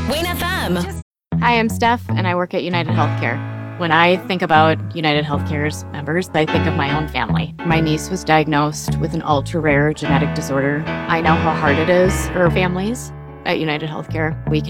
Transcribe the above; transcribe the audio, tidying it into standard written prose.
Wayne FM. Hi, I'm Steph, and I work at United Healthcare. When I think about United Healthcare's members, I think of my own family. My niece was diagnosed with an ultra-rare genetic disorder. I know how hard it is for families. At United Healthcare, we